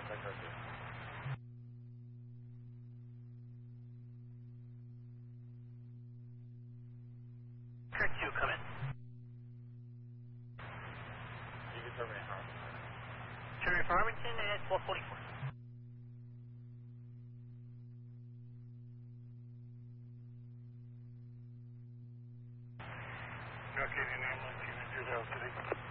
Pier 2, come in. Terry Farmington at 1244. Okay, the name 19 Today.